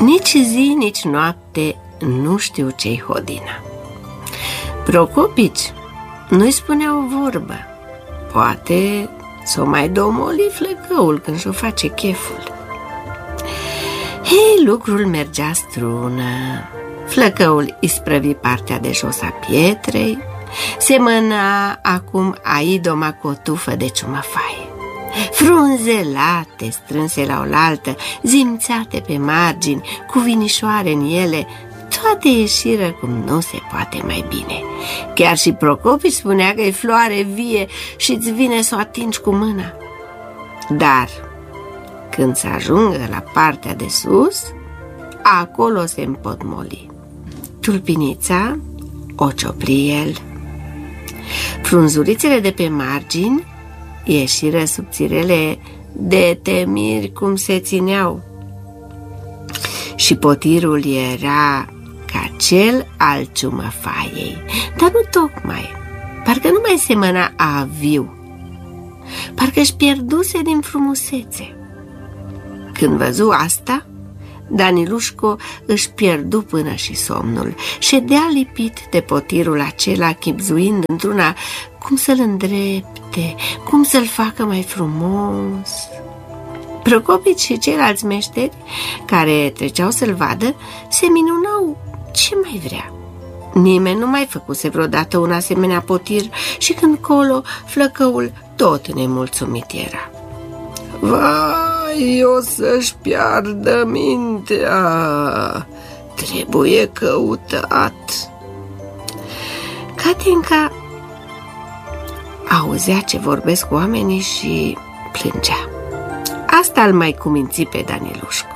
Nici zi, nici noapte nu știu ce-i hodina. Procopici nu-i spunea o vorbă. Poate s-o mai domoli flăcăul când și-o face cheful. Hei, lucrul mergea strună. Flăcăul isprăvi partea de jos a pietrei, semăna acum aidoma cu o tufă de ciumăfaie. Frunze late strânse la oaltă, zimțate pe margini, cu vinișoare în ele, toate ieșiră cum nu se poate mai bine. Chiar și Procopici spunea că e floare vie și îți vine să o atingi cu mâna. Dar când se ajungă la partea de sus, acolo se împotmoli. Tulpinița o ciopli el. Frunzulițele de pe margini ieșiră subțirele de temiri cum se țineau. Și potirul era ca cel al ciumăfaiei, dar nu tocmai. Parcă nu mai semăna a viu. Parcă își pierduse din frumusețe. Când văzu asta, Danilușco își pierdu până și somnul. Ședea lipit de potirul acela, chibzuind într-una cum să-l îndrepte, cum să-l facă mai frumos. Procopici și ceilalți meșteri care treceau să-l vadă se minunau ce mai vrea. Nimeni nu mai făcuse vreodată un asemenea potir și când colo flăcăul tot nemulțumit era. Vai, o să-și piardă mintea, trebuie căutat. Catinca auzea ce vorbesc oamenii și plângea. Asta îl mai cuminți pe Danilușcu.